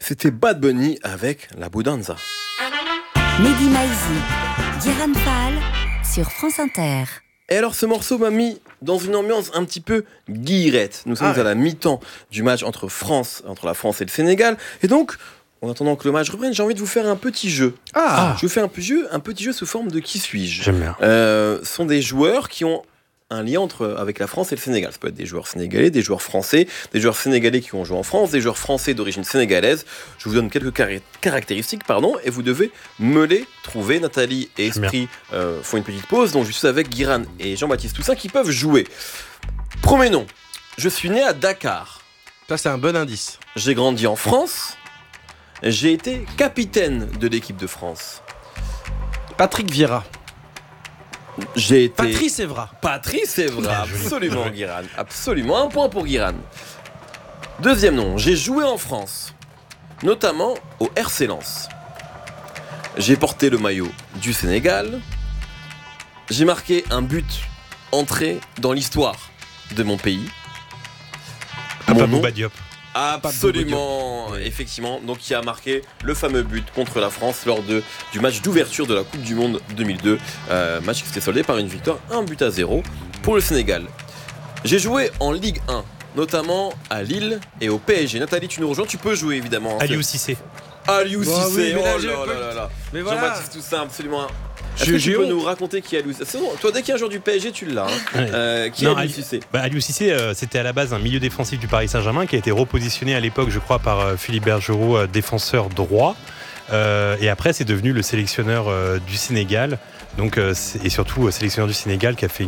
C'était Bad Bunny avec La Boudanza. Mehdi Maizi, Guiran Fall sur France Inter. Et alors ce morceau m'a mis dans une ambiance un petit peu guillerette. Nous sommes à la mi-temps du match entre la France et le Sénégal. Et donc, en attendant que le match reprenne, j'ai envie de vous faire un petit jeu. Je vous fais un petit jeu sous forme de qui suis-je. J'aime bien. Ce sont des joueurs qui ont un lien avec la France et le Sénégal. Ça peut être des joueurs sénégalais, des joueurs français, des joueurs sénégalais qui ont joué en France, des joueurs français d'origine sénégalaise. Je vous donne quelques caractéristiques, et vous devez me les trouver. Nathalie et Esprit font une petite pause, donc je suis avec Guiran et Jean-Baptiste Toussaint qui peuvent jouer. Premier nom, je suis né à Dakar. Ça, c'est un bon indice. J'ai grandi en France. J'ai été capitaine de l'équipe de France. Patrick Vieira. J'ai été... Patrice Evra, Absolument, Guiran. Absolument, un point pour Guiran. Deuxième nom, j'ai joué en France, notamment au RC Lens. J'ai porté le maillot du Sénégal. J'ai marqué un but entré dans l'histoire de mon pays. Bouba Diop. Absolument, effectivement. Donc, qui a marqué le fameux but contre la France lors du match d'ouverture de la Coupe du Monde 2002. Match qui s'était soldé par une victoire 1-0 pour le Sénégal. J'ai joué en Ligue 1, notamment à Lille et au PSG. Nathalie, tu nous rejoins, tu peux jouer évidemment. Aliou Cissé. Aliou Cissé, mais là, Mais voilà. Jean-Baptiste Toussaint, absolument. Est-ce que tu peux nous raconter qui est Aliou Cissé? Toi, dès qu'il y a un joueur du PSG, tu l'as. Qui est Aliou Cissé? Aliou Cissé, c'était à la base un milieu défensif du Paris Saint-Germain qui a été repositionné à l'époque, je crois, par Philippe Bergerot, défenseur droit. Et après, c'est devenu le sélectionneur du Sénégal. Donc, et surtout sélectionneur du Sénégal qui a fait